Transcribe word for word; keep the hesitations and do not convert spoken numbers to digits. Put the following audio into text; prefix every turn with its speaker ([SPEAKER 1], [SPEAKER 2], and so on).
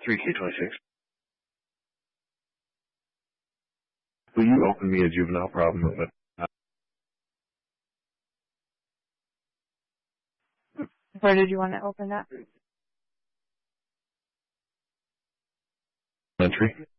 [SPEAKER 1] three K twenty-six. Will you open me a juvenile problem with it?
[SPEAKER 2] Where did you want to open that?
[SPEAKER 1] Entry.